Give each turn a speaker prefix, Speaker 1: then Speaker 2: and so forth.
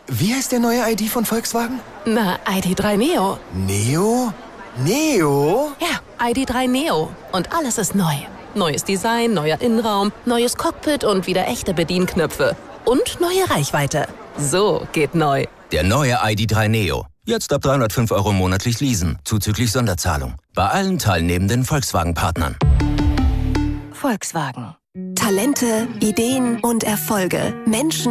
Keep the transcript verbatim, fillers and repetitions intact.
Speaker 1: Wie heißt der neue I D von Volkswagen?
Speaker 2: Na, I D drei Neo.
Speaker 1: Neo? Neo?
Speaker 2: Ja, I D drei Neo. Und alles ist neu. Neues Design, neuer Innenraum, neues Cockpit und wieder echte Bedienknöpfe. Und neue Reichweite. So geht neu.
Speaker 3: Der neue I D drei Neo. Jetzt ab dreihundertfünf Euro monatlich leasen, zuzüglich Sonderzahlung. Bei allen teilnehmenden Volkswagen-Partnern.
Speaker 2: Volkswagen.
Speaker 4: Talente, Ideen und Erfolge. Menschen